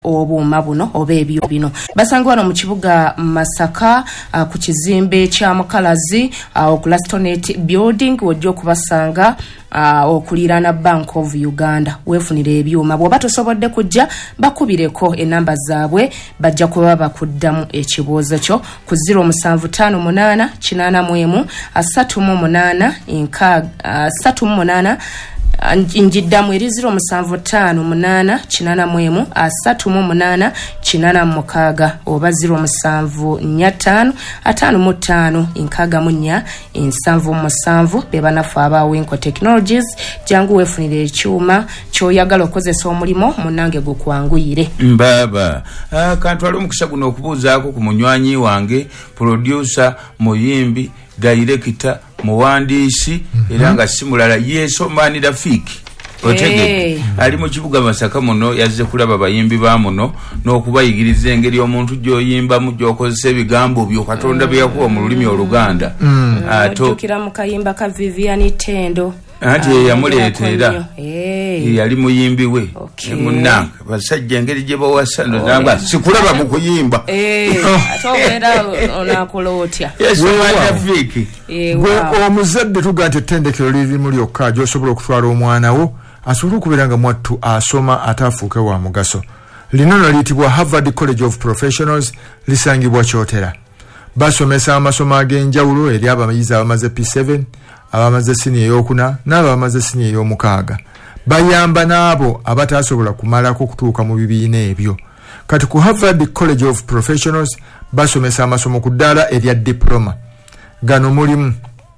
obuuma buno oba ebyo bino. Basanga wano mu kibuga Masaka ku kizimbe kya Mukalazi Glastonate building wojja okubasanga okulirana Bank of Uganda. Wefunire ebyuma bwoba tosobodde kujja bakubireko enamba zaabwe bajja kuba bakuddamu ekibuuzo kyo ku 0758 81 38 38 njiddamu eri 0758 81 38 oba 0745 55 64 bebanafu aba Winco Technologies. Jangu wefunire ekyuma kyoyagala okozesa omulimo munange gukwanguyire. Mbaba kantwala omukisa guno okubuuzaako ku munywanyi wange producer muyimbi director muwandiisi era nga simulala yeso mani Rafiki otege ali mu kibuga Masaka muno yazze kulaba bayimbi ba muno n'okubayigiriza engeri omuntu gyoyimba mu gyokozesa ebigambo byo Katonda bye yakuwa mu lulimi Oluganda. Atukira mu kayimba ka Vivian Tendo ati yamuleetera yali muyimbi we munanga basajja engeri gye bawasando namba sikulaba mu kuyimba atobera onakolotya Rafiki gwe omuzadde tugante tendekero liri muri okkajo osobola okutwala omwana wo asobola okubeeranga mwattu asoma atafuuke wa mugaso. Lino nalitibwa Harvard College of Professionals lisangibwa Kyotera. Basomesa amasomo ag'enjawulo eri abayizi abamaze P7 abamaze sini eyokuna n'abamaze sini eyomukaaga. Bayamba n'abo abatasobola kumalako kutuuka mu bibiina ebyo. Kati ku Harvard College of Professionals basomesa amasomo ku ddaala erya diploma. Gano mulimu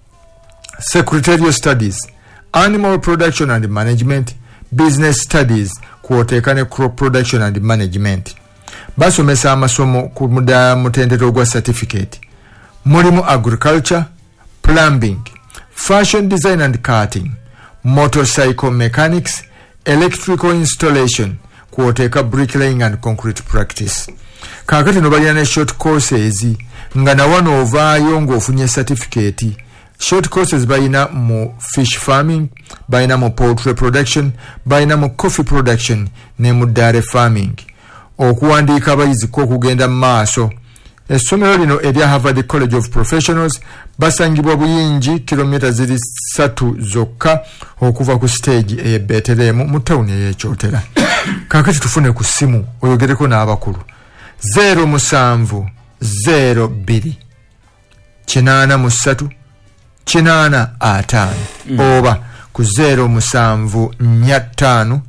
Secretarial Studies, Animal Production and Management, Business Studies, kwoteeka ne Crop Production and Management. Basomesa amasomo ku mutendero gwa certificate. Mulimu Agriculture, Plumbing, Fashion Design and Cutting, Motorcycle Mechanics, Electrical Installation, kwoteeka Bricklaying and Concrete Practice. Kakati no balina ne short courses nga na wano ovaayo ng'ofunye certificate. Short courses bayina mu fish farming, bayina mu poultry production, bayina mu coffee production ne mu dairy farming. Okuwandiika abayizi ko kugenda mu maaso. Essomero lino erya Harvard College of Professionals basangibwa Buyingi kilomita 3 zokka okuva ku stage e Bethlehem mu town ye Kyotera. Kakati tufune ku simu oyogereko n'abakulu 0702 83 85 oba ku 0745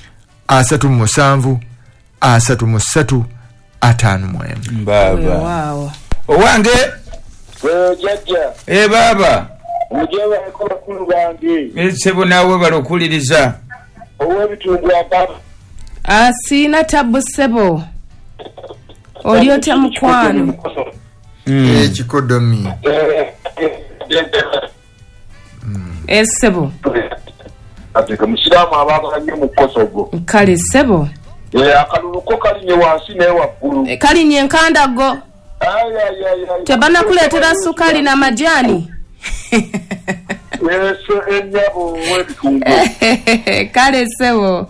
37 37 5 baba wow owange jajja baba mujewa ekola kulu bange sebo nawe balokuliriza owe bitundu baba asina tabu sebo oliota mukwano ekikodomi sebo ateka musiramu abaganye mu Kosovo kale sebo akaluluko kalinye wansi ne waggulu kalinye nkandago tebana kuleetera sukali na majani enyabo webitundu kale sebo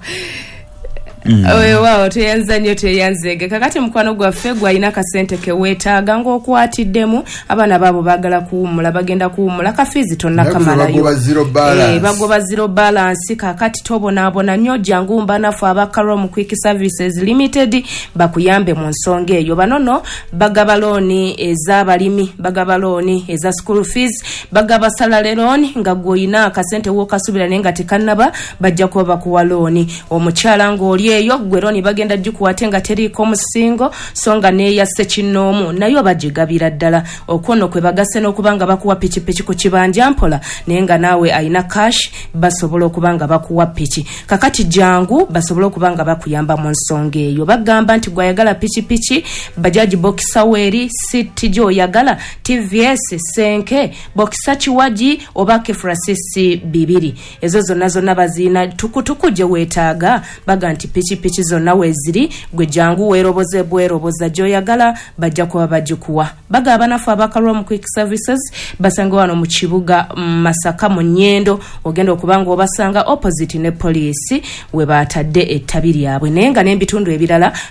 wao teyanzege kakati mukwano gwaffe gwalina kasente ke weetaaga ng'okwatiddemu abaana baabo baagala kuwummula bagenda kuwummula kafiizi tonna kamalayo bagoba zero balance kakati tobonaabona nnyo jangu mbanafu aba Karom Quick Services Limited bakuyambe mu nsonga eyo. Banono bagaba looni ez'abalimi, bagaba looni eza school fees, bagaba salary loan nga gwolina akasente w'okasubira naye nga tekannaba bajja kuba bakuwa looni. Omukyala ng'oli eyo gweroni bagenda jikuwate nga teriiko musingo songa neya sekinoomu nayo bajigabira ddala okwono kwe bagase n'okubanga bakuwa pichi ku kibanja mpola naye nga naawe ayina cash basobola okubanga bakuwa pichi kakati jangu basobola okubanga bakuyamba mu nsonga eyo. Bagamba nti gwayagala pichi bajaji boxer weri city jo yagala TVS senke boxer chiwaji obake frasisi bibiri ezo zonna bazina tukutuku je weetaaga baga nti pichi zonna weziri gwe jangu weeroboze bweroboza joyagala bajja kuba bajikuwa. Bagaba nafu aba Karom Quick Services basanga wano mu kibuga Masaka mu Nyendo ogenda okubanga obasanga opposite ne police we batadde ettabi lyabwe naye nga n'ebitundu ebirala